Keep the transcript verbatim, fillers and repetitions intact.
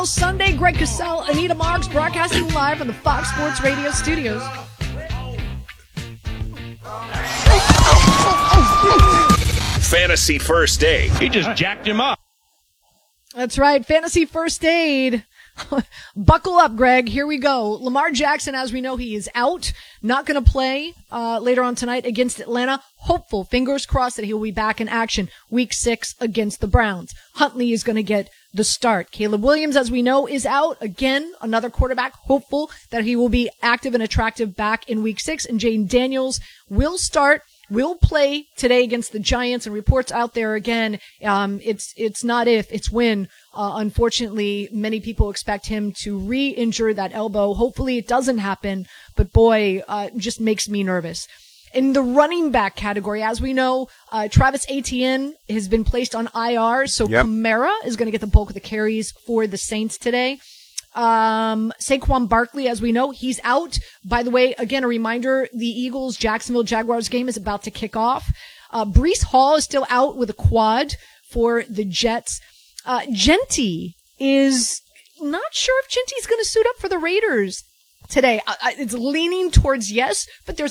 Sunday, Greg Cassell, Anita Marks, broadcasting live from the Fox Sports Radio studios. Fantasy First Aid. He just jacked him up. That's right, Fantasy First Aid. Buckle up, Greg. Here we go. Lamar Jackson, as we know, he is out. Not going to play uh later on tonight against Atlanta. Hopeful, fingers crossed, that he will be back in action week six against the Browns. Huntley is going to get the start. Caleb Williams, as we know, is out. Again, another quarterback. Hopeful that he will be active and attractive back in week six. And Jayden Daniels will start. Will play today against the Giants, and reports out there again. Um, it's it's not if, it's when. Uh, unfortunately, many people expect him to re-injure that elbow. Hopefully, it doesn't happen. But boy, uh, just makes me nervous. In the running back category, as we know, uh, Travis Etienne has been placed on I R, so yep. Kamara is going to get the bulk of the carries for the Saints today. Um, Saquon Barkley, as we know, he's out. By the way, again, a reminder, the Eagles Jacksonville Jaguars game is about to kick off. Uh, Breece Hall is still out with a quad for the Jets. Uh, Genty is not sure if Genty's going to suit up for the Raiders today. I, I, it's leaning towards yes, but there's